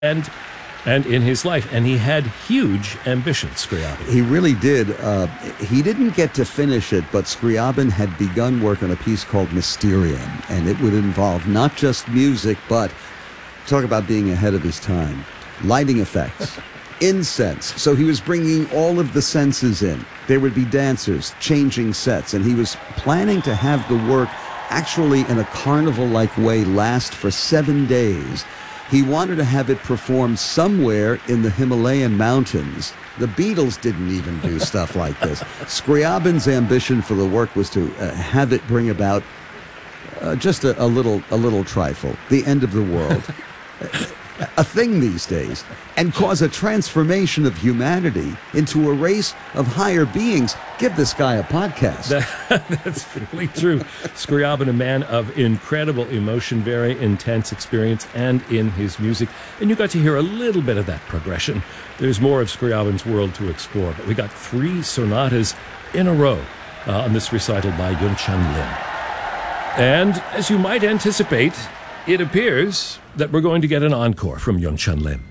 and in his life, and he had huge ambitions, Scriabin. He really did. He didn't get to finish it, but Scriabin had begun work on a piece called Mysterium, and it would involve not just music, but talk about being ahead of his time, lighting effects, incense. So he was bringing all of the senses in. There would be dancers, changing sets, and he was planning to have the work actually in a carnival-like way last for 7 days. He wanted to have it performed somewhere in the Himalayan mountains. The Beatles didn't even do stuff like this. Scriabin's ambition for the work was to have it bring about just a little trifle, the end of the world, a thing these days, and cause a transformation of humanity into a race of higher beings. Give this guy a podcast. That's really true. Scriabin, a man of incredible emotion, very intense experience, and in his music. And you got to hear a little bit of that progression. There's more of Scriabin's world to explore, but we got 3 sonatas in a row on this recital by Yun Chun Lim. And as you might anticipate, it appears that we're going to get an encore from Yun Chun Lim.